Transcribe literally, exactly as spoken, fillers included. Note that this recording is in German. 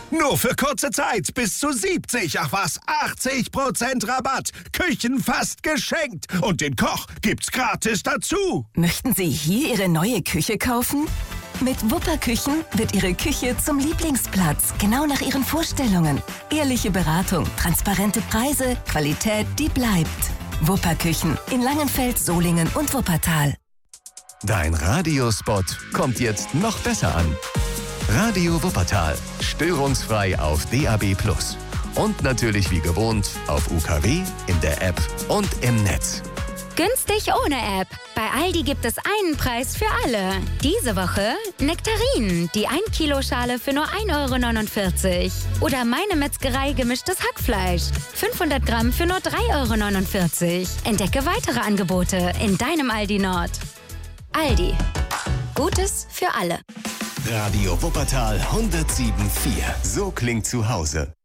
Nur für kurze Zeit bis zu siebzig, ach was, achtzig Prozent Rabatt. Küchen fast geschenkt. Und den Koch gibt's gratis dazu. Möchten Sie hier Ihre neue Küche kaufen? Mit Wupperküchen wird Ihre Küche zum Lieblingsplatz, genau nach Ihren Vorstellungen. Ehrliche Beratung, transparente Preise, Qualität, die bleibt. Wupperküchen in Langenfeld, Solingen und Wuppertal. Dein Radiospot kommt jetzt noch besser an. Radio Wuppertal. Störungsfrei auf D A B plus. Und natürlich wie gewohnt auf U K W, in der App und im Netz. Günstig ohne App. Bei Aldi gibt es einen Preis für alle. Diese Woche Nektarinen, die ein Kilo Schale für nur ein Euro neunundvierzig. Oder Meine Metzgerei gemischtes Hackfleisch. fünfhundert Gramm für nur drei Euro neunundvierzig. Entdecke weitere Angebote in deinem Aldi Nord. Aldi. Gutes für alle. Radio Wuppertal hundertsieben Komma vier. So klingt zu Hause.